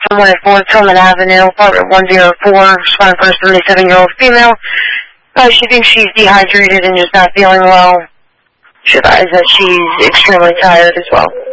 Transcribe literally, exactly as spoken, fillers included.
someone at four Tillman Avenue, apartment one oh four, responding for a seventy-seven-year-old female. Uh, she thinks she's dehydrated and just not feeling well. She advised that she's extremely tired as well.